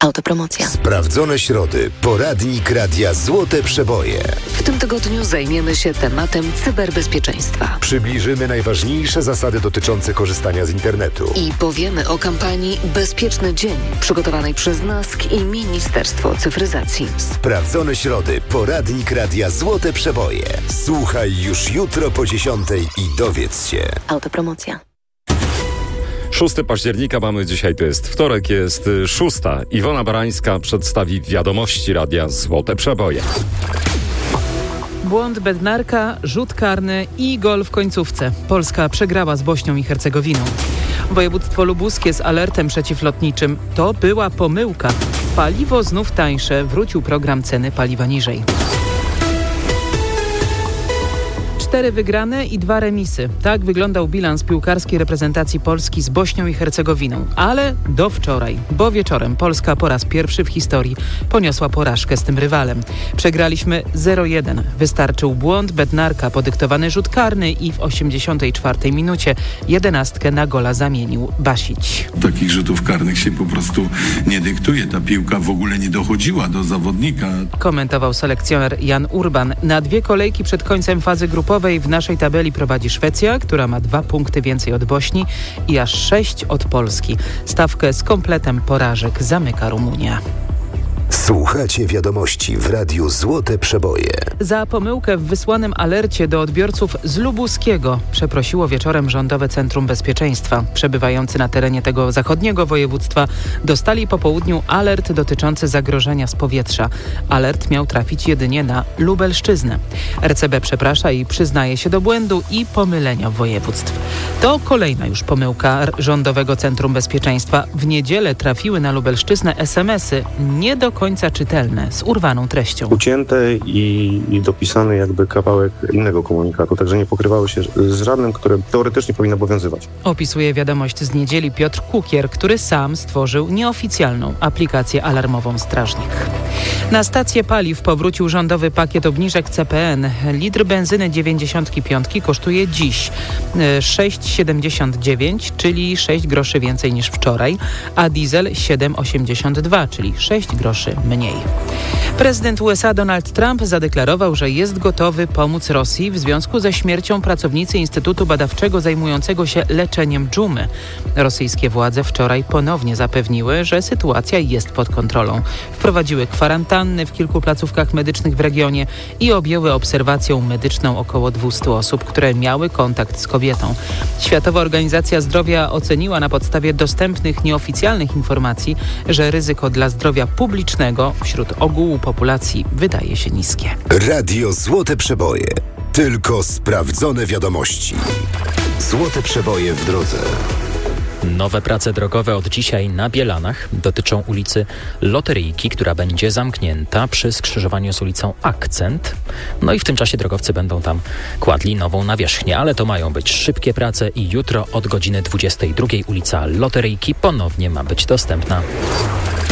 Autopromocja. Sprawdzone środy. Poradnik Radia Złote Przeboje. W tym tygodniu zajmiemy się tematem cyberbezpieczeństwa. Przybliżymy najważniejsze zasady dotyczące korzystania z internetu. I powiemy o kampanii Bezpieczny Dzień, przygotowanej przez NASK i Ministerstwo Cyfryzacji. Sprawdzone środy. Poradnik Radia Złote Przeboje. Słuchaj już jutro po 10:00 i dowiedz się. Autopromocja. 6 października mamy dzisiaj, to jest wtorek, jest 6. Iwona Barańska przedstawi wiadomości Radia Złote Przeboje. Błąd Bednarka, rzut karny i gol w końcówce. Polska przegrała z Bośnią i Hercegowiną. Województwo lubuskie z alertem przeciwlotniczym. To była pomyłka. Paliwo znów tańsze. Wrócił program ceny paliwa niżej. 4 wygrane i 2 remisy. Tak wyglądał bilans piłkarskiej reprezentacji Polski z Bośnią i Hercegowiną. Ale do wczoraj, bo wieczorem Polska po raz pierwszy w historii poniosła porażkę z tym rywalem. Przegraliśmy 0-1. Wystarczył błąd Bednarka, podyktowany rzut karny i w 84 minucie 11 na gola zamienił Basić. Takich rzutów karnych się po prostu nie dyktuje. Ta piłka w ogóle nie dochodziła do zawodnika. Komentował selekcjoner Jan Urban. Na 2 kolejki przed końcem fazy grupowej w naszej tabeli prowadzi Szwecja, która ma 2 punkty więcej od Bośni i aż 6 od Polski. Stawkę z kompletem porażek zamyka Rumunia. Słuchacie wiadomości w Radiu Złote Przeboje. Za pomyłkę w wysłanym alercie do odbiorców z Lubuskiego przeprosiło wieczorem Rządowe Centrum Bezpieczeństwa. Przebywający na terenie tego zachodniego województwa dostali po południu alert dotyczący zagrożenia z powietrza. Alert miał trafić jedynie na Lubelszczyznę. RCB przeprasza i przyznaje się do błędu i pomylenia województw. To kolejna już pomyłka Rządowego Centrum Bezpieczeństwa. W niedzielę trafiły na Lubelszczyznę SMS-y nie do końca czytelne, z urwaną treścią. Ucięte i dopisany jakby kawałek innego komunikatu, także nie pokrywały się z żadnym, które teoretycznie powinno obowiązywać. Opisuje wiadomość z niedzieli Piotr Kukier, który sam stworzył nieoficjalną aplikację alarmową Strażnik. Na stację paliw powrócił rządowy pakiet obniżek CPN. Litr benzyny 95 kosztuje dziś 6,79, czyli 6 groszy więcej niż wczoraj, a diesel 7,82, czyli 6 groszy mniej. Prezydent USA Donald Trump zadeklarował, że jest gotowy pomóc Rosji w związku ze śmiercią pracownicy Instytutu Badawczego zajmującego się leczeniem dżumy. Rosyjskie władze wczoraj ponownie zapewniły, że sytuacja jest pod kontrolą. Wprowadziły kwarantanny w kilku placówkach medycznych w regionie i objęły obserwacją medyczną około 200 osób, które miały kontakt z kobietą. Światowa Organizacja Zdrowia oceniła na podstawie dostępnych nieoficjalnych informacji, że ryzyko dla zdrowia publicznego wśród ogółu populacji wydaje się niskie. Radio Złote Przeboje. Tylko sprawdzone wiadomości. Złote Przeboje w drodze. Nowe prace drogowe od dzisiaj na Bielanach dotyczą ulicy Loteryjki, która będzie zamknięta przy skrzyżowaniu z ulicą Akcent. No i w tym czasie drogowcy będą tam kładli nową nawierzchnię, ale to mają być szybkie prace i jutro od godziny 22 ulica Loteryjki ponownie ma być dostępna.